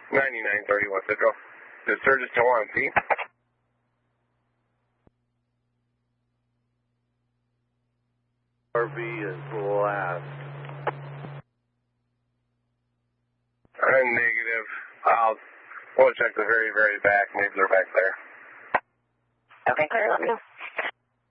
9931 Central. The Sturgis to Wannsee. RV is last. I'm negative. We'll check the very, very back. Maybe they're back there. Okay, clear. Let me know.